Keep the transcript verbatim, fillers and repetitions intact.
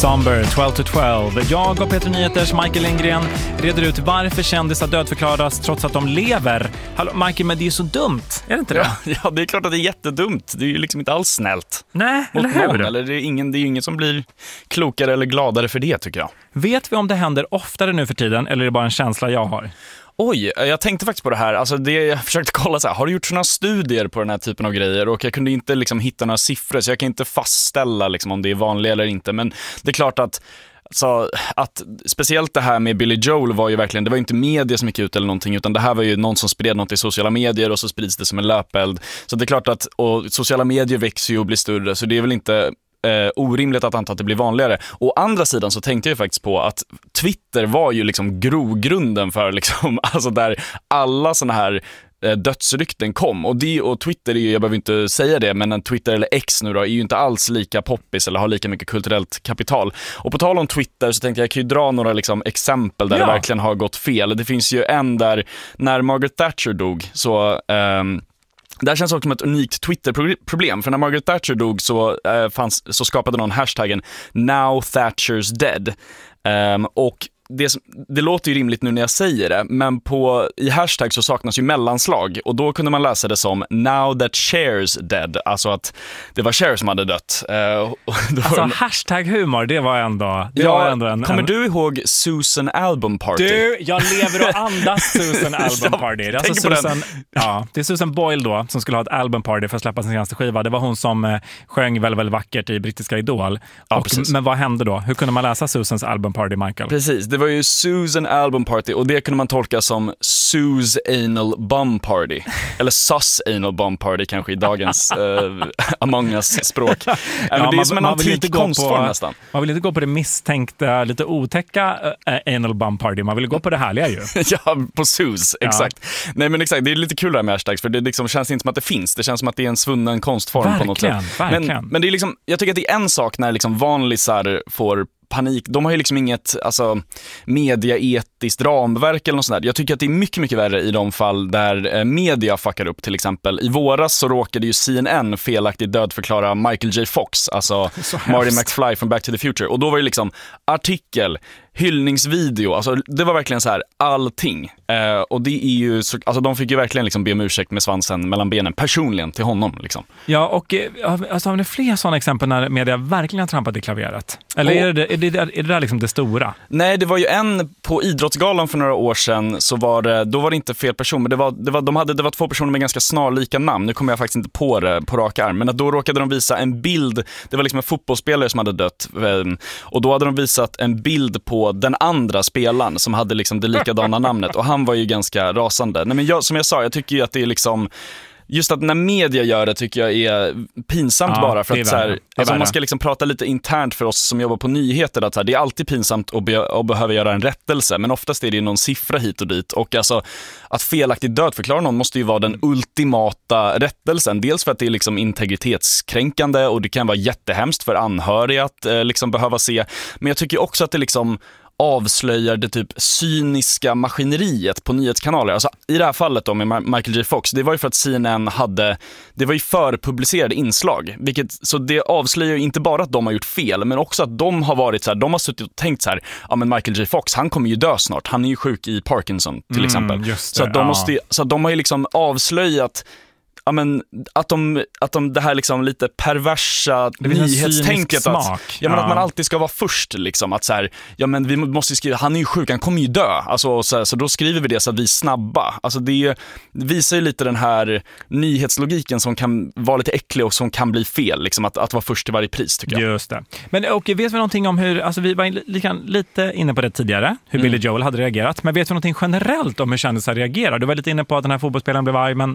Somber tolv till tolv. Jag och Peter Nyheters Michael Lindgren reder ut varför kändisar dödförklaras trots att de lever. Hallå Michael, men det är ju så dumt, är det inte det? Ja, ja, det är klart att det är jättedumt. Det är ju liksom inte alls snällt. Nej, eller hur? Någon, eller det är ingen, det är ju ingen som blir klokare eller gladare för det, tycker jag. Vet vi om det händer oftare nu för tiden, eller är det bara en känsla jag har? Oj, jag tänkte faktiskt på det här. Alltså det, jag försökte kolla så här, har du gjort såna studier på den här typen av grejer? Och jag kunde inte liksom hitta några siffror, så jag kan inte fastställa liksom om det är vanligt eller inte. Men det är klart att, så att speciellt det här med Billy Joel var ju verkligen, det var ju inte media som gick ut eller någonting, utan det här var ju någon som spred något i sociala medier och så sprids det som en löpeld. Så det är klart att, och sociala medier växer ju och blir större, så det är väl inte Eh, orimligt att anta att det blir vanligare. Å andra sidan så tänkte jag faktiskt på att Twitter var ju liksom grogrunden för liksom, alltså där alla såna här eh, dödsrykten kom. Och, det, och Twitter är ju, jag behöver inte säga det, men en Twitter eller X nu då är ju inte alls lika poppis eller har lika mycket kulturellt kapital. Och på tal om Twitter så tänkte jag, jag kan ju dra några liksom exempel där ja. det verkligen har gått fel. Det finns ju en där när Margaret Thatcher dog så ehm det här känns också som ett unikt Twitter-problem. För när Margaret Thatcher dog så, eh, fanns, så skapade någon hashtaggen Now Thatcher's Dead. Um, och det, det låter ju rimligt nu när jag säger det, men på, i hashtag så saknas ju mellanslag. Och då kunde man läsa det som Now that Cher's dead. Alltså att det var Cher som hade dött. Uh, alltså en... hashtag-humor, det var ändå, det ja, var ändå en... Kommer en... du ihåg Susan Album Party? Du, jag lever och andas Susan Album Party. Det är, alltså Susan, ja, det är Susan Boyle då som skulle ha ett album party för att släppa sin senaste skiva. Det var hon som eh, sjöng väldigt, väldigt vackert i brittiska Idol. Ja, och, men vad hände då? Hur kunde man läsa Susans album party, Michael? Precis, det var ju Susan Album Party och det kunde man tolka som Sue's Anal Bum Party. Eller Sus Anal Bum Party kanske i dagens uh, Among Us-språk. Ja, men det är man, som en antik konstform nästan. Man vill inte gå på det misstänkta, lite otäcka uh, Anal Bum Party. Man vill gå på det härliga ju. Ja, på Sus, exakt. Ja. Nej men exakt, det är lite kul där med hashtags för det liksom känns inte som att det finns. Det känns som att det är en svunnen konstform verkligen, på något sätt. Verkligen. Men, men det är liksom, jag tycker att det är en sak när liksom vanlisar får panik. De har ju liksom inget alltså, mediaetiskt ramverk eller något sånt där. Jag tycker att det är mycket, mycket värre i de fall där eh, media fuckar upp till exempel. I våras så råkade ju C N N felaktigt dödförklara Michael J. Fox, alltså Marty McFly från Back to the Future. Och då var det liksom artikel, hyllningsvideo, alltså det var verkligen så här allting. Eh, och det är ju, så, alltså de fick ju verkligen liksom be om ursäkt med svansen mellan benen, personligen till honom liksom. Ja, och alltså, har ni fler sådana exempel när media verkligen har trampat i klaveret? Eller och, är, det, är, det, är det där liksom det stora? Nej, det var ju en på Idrottsgalan för några år sedan, så var det, då var det inte fel person, men det var, det var, de hade, det var två personer med ganska snarlika namn. Nu kommer jag faktiskt inte på det på rak arm, men att då råkade de visa en bild, det var liksom en fotbollsspelare som hade dött, och då hade de visat en bild på den andra spelaren som hade liksom det likadana namnet, och han var ju ganska rasande. Nej, men jag, som jag sa, jag tycker ju att det är liksom just att när media gör det tycker jag är pinsamt ja, bara för att så här, alltså man ska liksom prata lite internt för oss som jobbar på nyheter att så här, det är alltid pinsamt att, be, att behöva göra en rättelse, men oftast är det någon siffra hit och dit, och alltså att felaktigt dödförklara någon måste ju vara den ultimata rättelsen, dels för att det är liksom integritetskränkande och det kan vara jättehemskt för anhöriga att eh, liksom behöva se, men jag tycker också att det liksom avslöjar det typ cyniska maskineriet på nyhetskanaler. Alltså i det här fallet då med Michael J. Fox, det var ju för att C N N hade, det var ju förpublicerade inslag, vilket, så det avslöjar ju inte bara att de har gjort fel, men också att de har varit så här, de har suttit och tänkt så här, ja men Michael J. Fox, han kommer ju dö snart, han är ju sjuk i Parkinson till mm, exempel. Just det, så att de ja. måste, så att de har ju liksom avslöjat ja, men, att, de, att de det här liksom lite perversa nyhetstänket att, ja, men ja. att man alltid ska vara först liksom, att så här, ja men vi måste skriva, han är ju sjuk, han kommer ju dö, alltså, så, här, så då skriver vi det så att vi är snabba, alltså det, det visar ju lite den här nyhetslogiken som kan vara lite äcklig och som kan bli fel liksom, att, att vara först till varje pris tycker jag. Just det. Men och, vet vi någonting om hur, alltså vi var lite, lite inne på det tidigare, hur mm. Billy Joel hade reagerat, men vet vi någonting generellt om hur kändisar reagerar? Du var lite inne på att den här fotbollsspelaren blev arg, men